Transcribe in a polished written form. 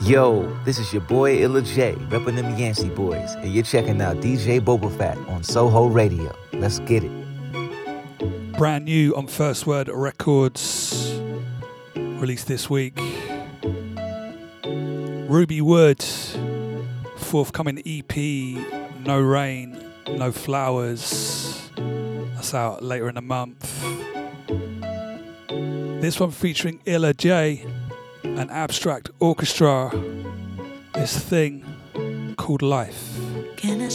Yo, this is your boy Illa J, repping them Yancey boys, and you're checking out DJ Boba Fett on Soho Radio. Let's get it. Brand new on First Word Records, released this week. Ruby Wood, forthcoming EP, No Rain, No Flowers. That's out later in the month. This one featuring Illa J and Abstract Orchestra. This thing called Life. Can I